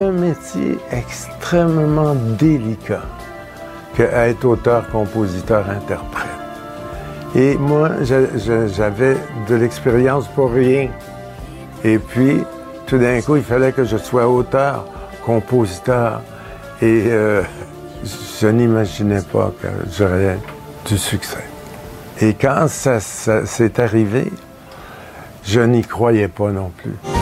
Un métier extrêmement délicat qu'être auteur, compositeur, interprète. Et moi, j'avais de l'expérience pour rien. Et puis, tout d'un coup, il fallait que je sois auteur, compositeur. Et je n'imaginais pas que j'aurais du succès. Et quand ça s'est arrivé, je n'y croyais pas non plus.